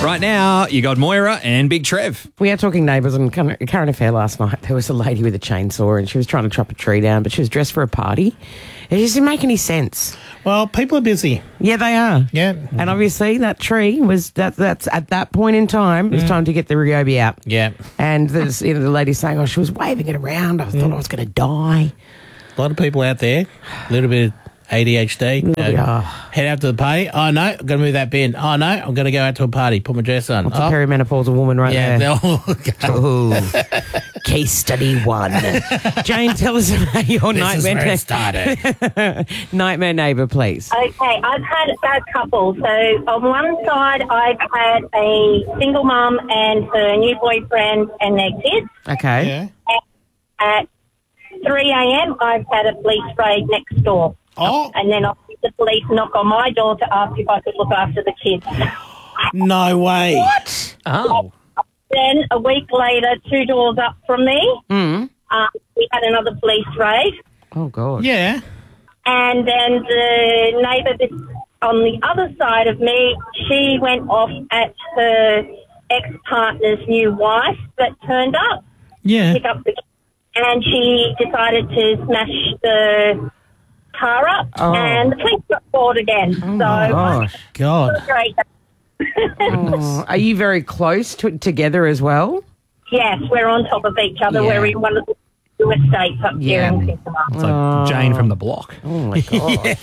Right now, you got Moira and Big Trev. We are talking neighbours and current affair last night. There was a lady with a chainsaw and she was trying to chop a tree down, but she was dressed for a party. It just didn't make any sense. Well, people are busy. Yeah, they are. Yeah. And obviously that tree was, that's at that point in time, it was time to get the Ryobi out. Yeah. And there's, the lady saying, she was waving it around. I thought I was going to die. A lot of people out there, a little bit of ADHD. Head out to the party. Oh, no, I'm going to move that bin. Oh, no, I'm going to go out to a party, put my dress on. That's a perimenopausal woman right there. Case study 1. Jane, tell us about your nightmare. Nightmare neighbour, please. Okay, I've had a couple. So on one side, I've had a single mum and her new boyfriend and their kids. Okay. Yeah. At 3 a.m., I've had a police raid next door. Oh. And then the police knock on my door to ask if I could look after the kids. No way. What? Oh. Then a week later, 2 doors up from me, we had another police raid. Oh, God. Yeah. And then the neighbour on the other side of me, she went off at her ex-partner's new wife that turned up. Yeah. Pick up the, and she decided to smash the car up, and the police got called again. Oh, my gosh. God. Great. Are you very close together as well? Yes, we're on top of each other. Yeah. We're in one of the two estates up here in Kingston. It's like Jane from the block. Oh, my God.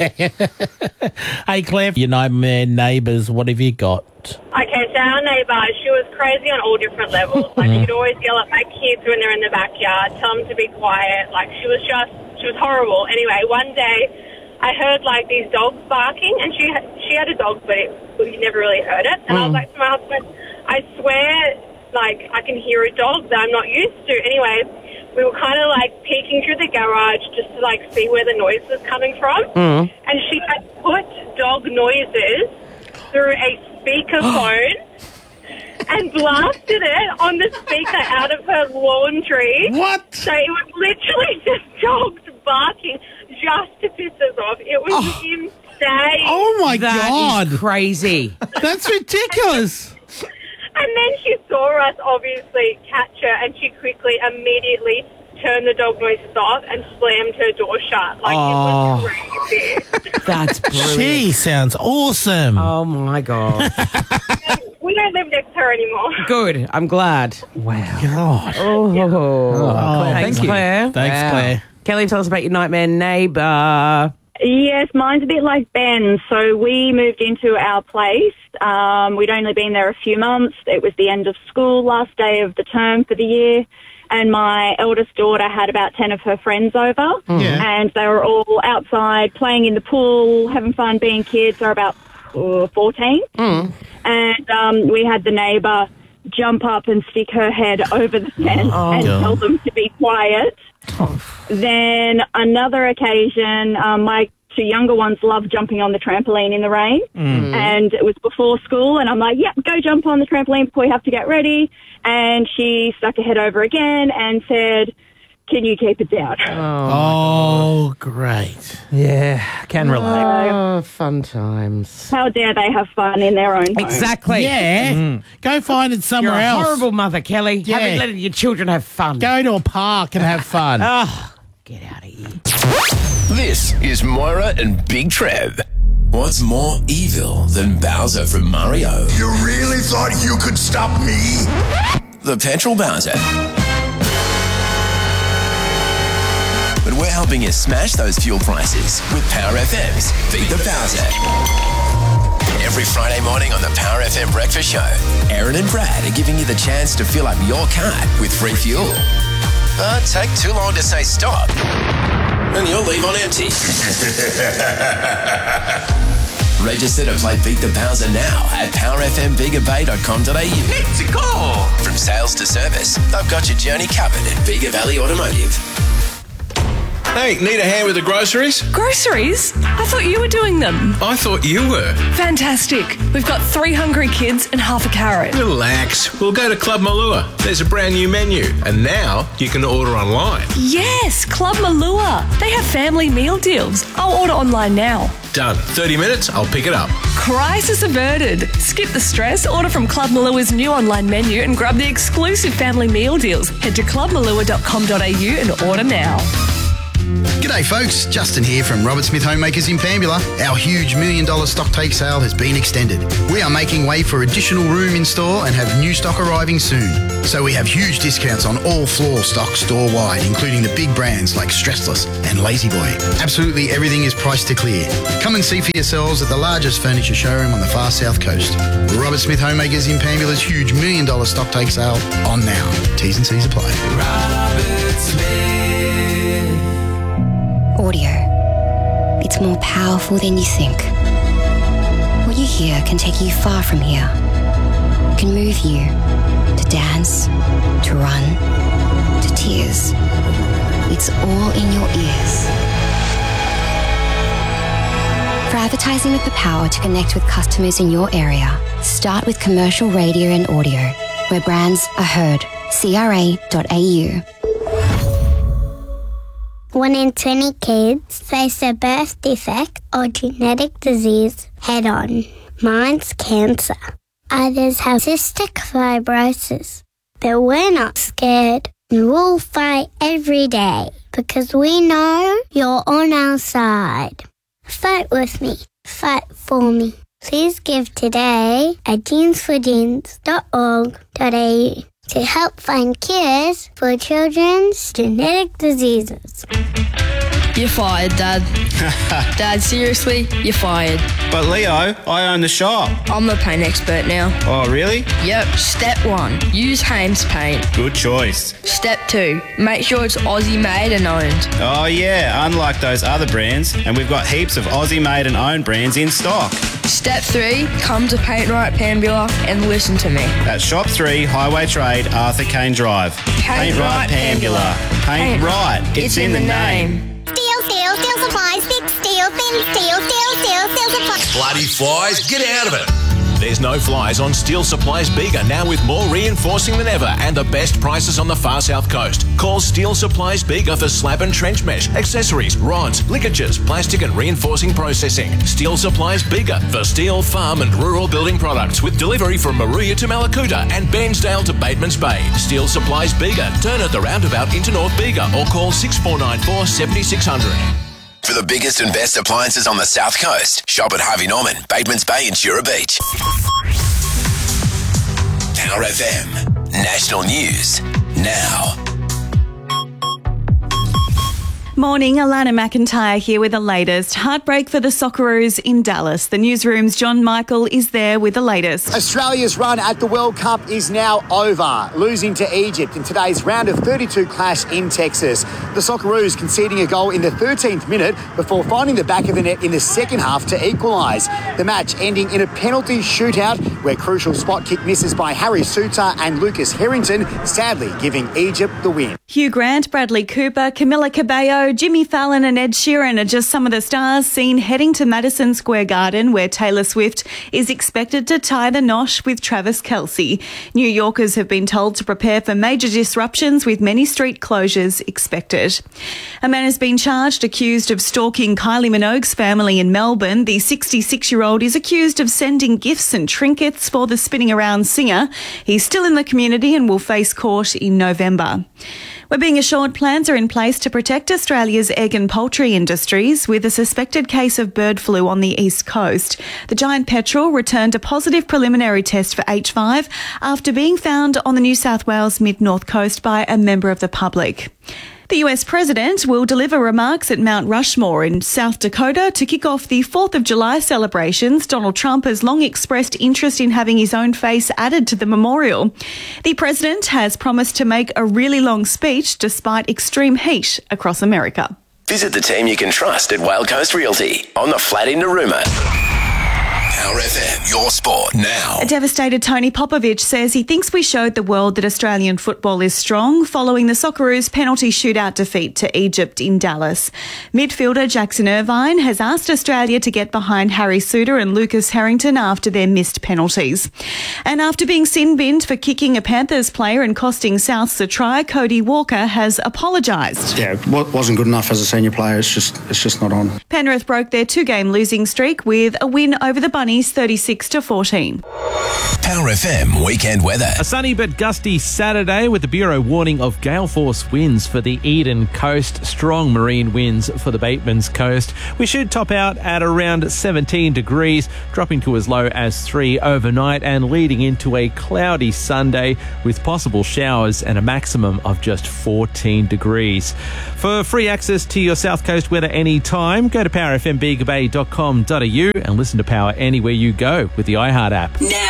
Hey, Claire, your nightmare neighbours, what have you got? Okay, so our neighbour, she was crazy on all different levels. Like, she'd always yell at my kids when they're in the backyard, tell them to be quiet. Like, she was horrible. Anyway, one day I heard, like, these dogs barking, and she had a dog, but you never really heard it. And I was like to my husband, I swear, like, I can hear a dog that I'm not used to. Anyway, we were kind of, like, peeking through the garage just to, like, see where the noise was coming from. And she had put dog noises through a speakerphone and blasted it on the speaker out of her laundry. What? So it was literally just dogs barking just to piss us off. It was insane. Oh, my God. That is crazy. That's ridiculous. And then she saw us obviously catch her, and she immediately turned the dog noises off and slammed her door shut. Like, it was crazy. That's brilliant. She sounds awesome. Oh, my God. We don't live next to her anymore. Good. I'm glad. Wow. God. Claire, Thanks, thank you. Claire. Thanks, Claire. Kelly, tell us about your nightmare neighbour. Yes, mine's a bit like Ben. So we moved into our place. We'd only been there a few months. It was the end of school, last day of the term for the year. And my eldest daughter had about 10 of her friends over. And they were all outside playing in the pool, having fun, being kids. They're about 14. And we had the neighbour jump up and stick her head over the fence and tell them to be quiet. Then another occasion, my 2 younger ones love jumping on the trampoline in the rain. And it was before school, and I'm like, yep, go jump on the trampoline before you have to get ready. And she stuck her head over again and said, can you keep it down? Oh, great. Yeah, can relate. Oh, fun times. How dare they have fun in their own home? Exactly. Yeah. Go find it You're somewhere a else. horrible mother, Kelly. Yeah. Haven't let your children have fun. Go to a park and have fun. Get out of here. This is Moira and Big Trev. What's more evil than Bowser from Mario? You really thought you could stop me? The petrol Bowser. But we're helping you smash those fuel prices with Power FM's Beat the Bowser. Every Friday morning on the Power FM Breakfast Show, Aaron and Brad are giving you the chance to fill up your car with free fuel. But take too long to say stop, and you'll leave on empty. Register to play Beat the Bowser now at powerfmbigabay.com.au. Let's go! From sales to service, they've got your journey covered at Bega Valley Automotive. Hey, need a hand with the groceries? Groceries? I thought you were doing them. I thought you were. Fantastic. We've got 3 hungry kids and half a carrot. Relax. We'll go to Club Malua. There's a brand new menu. And now you can order online. Yes, Club Malua. They have family meal deals. I'll order online now. Done. 30 minutes, I'll pick it up. Crisis averted. Skip the stress, order from Club Malua's new online menu and grab the exclusive family meal deals. Head to clubmalua.com.au and order now. G'day folks, Justin here from Robert Smith Homemakers in Pambula. Our huge $1 million stock take sale has been extended. We are making way for additional room in store and have new stock arriving soon. So we have huge discounts on all floor stock store-wide, including the big brands like Stressless and Lazy Boy. Absolutely everything is priced to clear. Come and see for yourselves at the largest furniture showroom on the far south coast. Robert Smith Homemakers in Pambula's huge $1 million stock take sale on now. T's and C's apply. Robert Smith. Audio. It's more powerful than you think. What you hear can take you far from here. It can move you to dance, to run, to tears. It's all in your ears. For advertising with the power to connect with customers in your area, start with commercial radio and audio, where brands are heard. CRA.au. 1 in 20 kids face a birth defect or genetic disease head-on. Mine's cancer. Others have cystic fibrosis. But we're not scared. And we'll fight every day because we know you're on our side. Fight with me. Fight for me. Please give today at genesforgenes.org.au to help find cures for children's genetic diseases. You're fired, Dad. Dad, seriously, you're fired. But Leo, I own the shop. I'm the paint expert now. Oh, really? Yep. Step 1, use Hames paint. Good choice. Step 2, make sure it's Aussie made and owned. Oh yeah, unlike those other brands, and we've got heaps of Aussie made and owned brands in stock. Step 3, come to Paint Right Pambula and listen to me. At Shop 3, Highway Trade, Arthur Kane Drive. Paint Right Pambula. Paint Right. It's in the name. Steel supplies, thick steel, thin steel supplies. Bloody flies, get out of it. There's no flies on Steel Supplies Bega, now with more reinforcing than ever and the best prices on the far south coast. Call Steel Supplies Bega for slab and trench mesh, accessories, rods, ligatures, plastic and reinforcing processing. Steel Supplies Bega for steel, farm and rural building products with delivery from Maruya to Malakuta and Bairnsdale to Bateman's Bay. Steel Supplies Bega. Turn at the roundabout into North Bega or call 6494 7600. For the biggest and best appliances on the South Coast, shop at Harvey Norman, Bateman's Bay and Shura Beach. Power FM. National News. Now. Morning, Alana McIntyre here with the latest. Heartbreak for the Socceroos in Dallas. The newsroom's John Michael is there with the latest. Australia's run at the World Cup is now over, losing to Egypt in today's round of 32 clash in Texas. The Socceroos conceding a goal in the 13th minute before finding the back of the net in the second half to equalise. The match ending in a penalty shootout where crucial spot kick misses by Harry Suter and Lucas Harrington, sadly giving Egypt the win. Hugh Grant, Bradley Cooper, Camila Cabello, Jimmy Fallon and Ed Sheeran are just some of the stars seen heading to Madison Square Garden, where Taylor Swift is expected to tie the nosh with Travis Kelce. New Yorkers have been told to prepare for major disruptions with many street closures expected. A man has been charged accused of stalking Kylie Minogue's family in Melbourne. The 66-year-old is accused of sending gifts and trinkets for the spinning around singer. He's still in the community and will face court in November. We're being assured plans are in place to protect Australia's egg and poultry industries with a suspected case of bird flu on the east coast. The giant petrel returned a positive preliminary test for H5 after being found on the New South Wales mid-north coast by a member of the public. The US President will deliver remarks at Mount Rushmore in South Dakota to kick off the 4th of July celebrations. Donald Trump has long expressed interest in having his own face added to the memorial. The president has promised to make a really long speech despite extreme heat across America. Visit the team you can trust at Whale Coast Realty on the flat in Narooma. Power FM, your sport now. A devastated Tony Popovich says he thinks we showed the world that Australian football is strong following the Socceroos' penalty shootout defeat to Egypt in Dallas. Midfielder Jackson Irvine has asked Australia to get behind Harry Suter and Lucas Harrington after their missed penalties. And after being sin-binned for kicking a Panthers player and costing Souths a try, Cody Walker has apologised. Yeah, it wasn't good enough as a senior player. It's just not on. Penrith broke their 2-game losing streak with a win over the Bunnies 36-14. Power FM weekend weather. A sunny but gusty Saturday with the Bureau warning of gale force winds for the Eden coast, strong marine winds for the Batemans coast. We should top out at around 17 degrees, dropping to as low as 3 overnight and leading into a cloudy Sunday with possible showers and a maximum of just 14 degrees. For free access to your South Coast weather anytime, go to powerfmbigabay.com.au and listen to Power anywhere you go with the iHeart app. Now